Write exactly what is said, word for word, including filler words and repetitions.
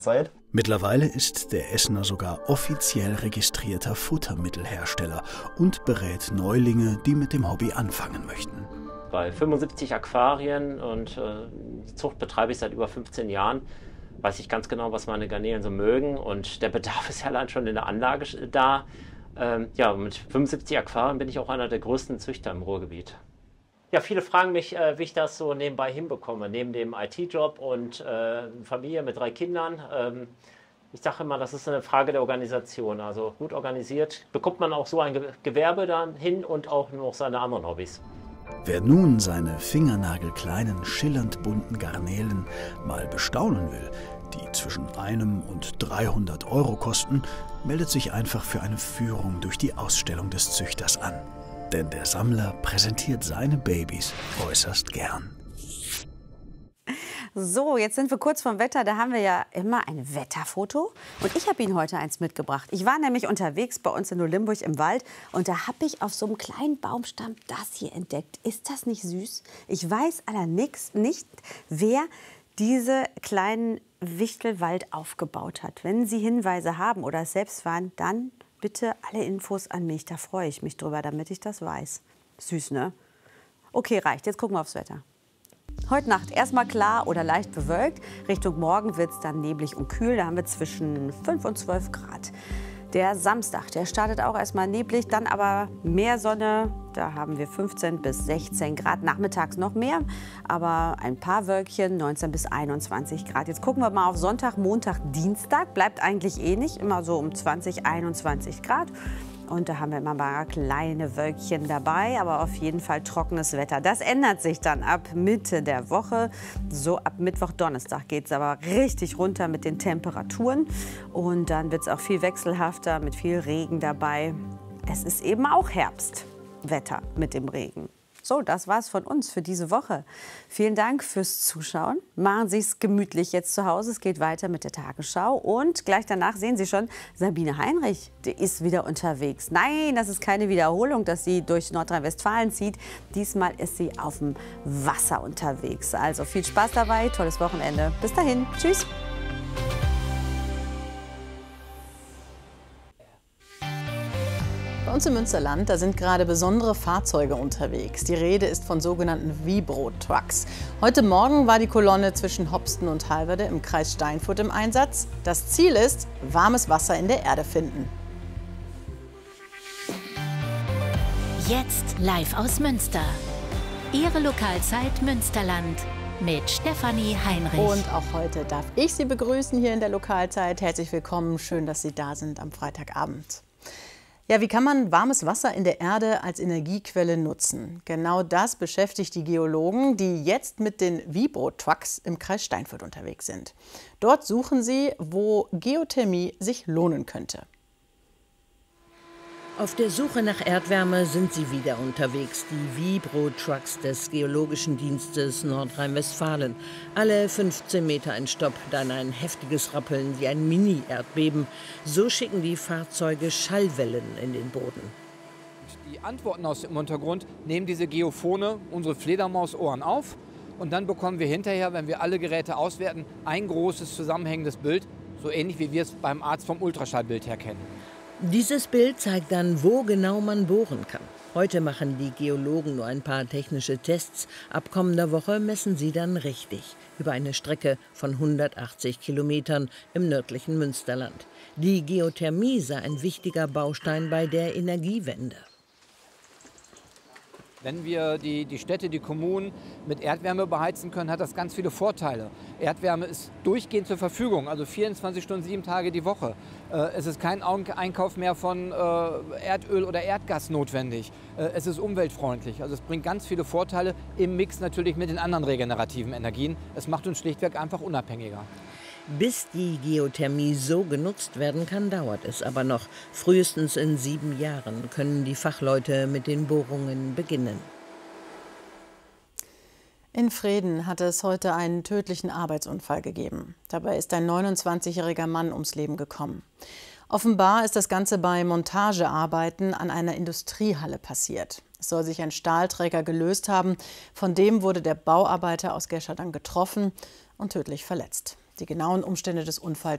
Zeit. Mittlerweile ist der Essener sogar offiziell registrierter Futtermittelhersteller und berät Neulinge, die mit dem Hobby anfangen möchten. Bei fünfundsiebzig Aquarien und äh, die Zucht betreibe ich seit über fünfzehn Jahren, weiß ich ganz genau, was meine Garnelen so mögen, und der Bedarf ist ja allein schon in der Anlage da. Ähm, ja, mit fünfundsiebzig Aquarien bin ich auch einer der größten Züchter im Ruhrgebiet. Ja, viele fragen mich, äh, wie ich das so nebenbei hinbekomme, neben dem I T-Job und äh, Familie mit drei Kindern. Ähm, ich sage immer, das ist eine Frage der Organisation. Also gut organisiert bekommt man auch so ein Ge Gewerbe dann hin und auch noch seine anderen Hobbys. Wer nun seine fingernagelkleinen, schillernd bunten Garnelen mal bestaunen will, die zwischen einem und dreihundert Euro kosten, meldet sich einfach für eine Führung durch die Ausstellung des Züchters an. Denn der Sammler präsentiert seine Babys äußerst gern. So, jetzt sind wir kurz vom Wetter. Da haben wir ja immer ein Wetterfoto. Und ich habe Ihnen heute eins mitgebracht. Ich war nämlich unterwegs bei uns in Olimburg im Wald. Und da habe ich auf so einem kleinen Baumstamm das hier entdeckt. Ist das nicht süß? Ich weiß allerdings nicht, wer diese kleinen Wichtelwald aufgebaut hat. Wenn Sie Hinweise haben oder es selbst waren, dann bitte alle Infos an mich. Da freue ich mich drüber, damit ich das weiß. Süß, ne? Okay, reicht. Jetzt gucken wir aufs Wetter. Heute Nacht erstmal klar oder leicht bewölkt. Richtung Morgen wird es dann neblig und kühl. Da haben wir zwischen fünf und zwölf Grad. Der Samstag, der startet auch erstmal neblig, dann aber mehr Sonne. Da haben wir fünfzehn bis sechzehn Grad, nachmittags noch mehr, aber ein paar Wölkchen, neunzehn bis einundzwanzig Grad. Jetzt gucken wir mal auf Sonntag, Montag, Dienstag. Bleibt eigentlich ähnlich, immer so um zwanzig, einundzwanzig Grad. Und da haben wir immer mal kleine Wölkchen dabei, aber auf jeden Fall trockenes Wetter. Das ändert sich dann ab Mitte der Woche. So ab Mittwoch, Donnerstag geht es aber richtig runter mit den Temperaturen. Und dann wird es auch viel wechselhafter mit viel Regen dabei. Es ist eben auch Herbstwetter mit dem Regen. So, das war's von uns für diese Woche. Vielen Dank fürs Zuschauen. Machen Sie es gemütlich jetzt zu Hause. Es geht weiter mit der Tagesschau. Und gleich danach sehen Sie schon, Sabine Heinrich, die ist wieder unterwegs. Nein, das ist keine Wiederholung, dass sie durch Nordrhein-Westfalen zieht. Diesmal ist sie auf dem Wasser unterwegs. Also viel Spaß dabei, tolles Wochenende. Bis dahin, tschüss. Bei uns im Münsterland, da sind gerade besondere Fahrzeuge unterwegs. Die Rede ist von sogenannten Vibro-Trucks. Heute Morgen war die Kolonne zwischen Hopsten und Halverde im Kreis Steinfurt im Einsatz. Das Ziel ist, warmes Wasser in der Erde finden. Jetzt live aus Münster. Ihre Lokalzeit Münsterland mit Stefanie Heinrich. Und auch heute darf ich Sie begrüßen hier in der Lokalzeit. Herzlich willkommen, schön, dass Sie da sind am Freitagabend. Ja, wie kann man warmes Wasser in der Erde als Energiequelle nutzen? Genau das beschäftigt die Geologen, die jetzt mit den Vibro-Trucks im Kreis Steinfurt unterwegs sind. Dort suchen sie, wo Geothermie sich lohnen könnte. Auf der Suche nach Erdwärme sind sie wieder unterwegs, die Vibro-Trucks des Geologischen Dienstes Nordrhein-Westfalen. Alle fünfzehn Meter ein Stopp, dann ein heftiges Rappeln wie ein Mini-Erdbeben. So schicken die Fahrzeuge Schallwellen in den Boden. Die Antworten aus dem Untergrund nehmen diese Geophone, unsere Fledermausohren auf. Und dann bekommen wir hinterher, wenn wir alle Geräte auswerten, ein großes zusammenhängendes Bild, so ähnlich wie wir es beim Arzt vom Ultraschallbild her kennen. Dieses Bild zeigt dann, wo genau man bohren kann. Heute machen die Geologen nur ein paar technische Tests. Ab kommender Woche messen sie dann richtig. Über eine Strecke von hundertachtzig Kilometern im nördlichen Münsterland. Die Geothermie sei ein wichtiger Baustein bei der Energiewende. Wenn wir die, die Städte, die Kommunen mit Erdwärme beheizen können, hat das ganz viele Vorteile. Erdwärme ist durchgehend zur Verfügung, also vierundzwanzig Stunden, sieben Tage die Woche. Äh, es ist kein Einkauf mehr von äh, Erdöl oder Erdgas notwendig. Äh, es ist umweltfreundlich, also es bringt ganz viele Vorteile im Mix natürlich mit den anderen regenerativen Energien. Es macht uns schlichtweg einfach unabhängiger. Bis die Geothermie so genutzt werden kann, dauert es aber noch. Frühestens in sieben Jahren können die Fachleute mit den Bohrungen beginnen. In Vreden hat es heute einen tödlichen Arbeitsunfall gegeben. Dabei ist ein neunundzwanzigjähriger Mann ums Leben gekommen. Offenbar ist das Ganze bei Montagearbeiten an einer Industriehalle passiert. Es soll sich ein Stahlträger gelöst haben. Von dem wurde der Bauarbeiter aus Gescher dann getroffen und tödlich verletzt. Die genauen Umstände des Unfalls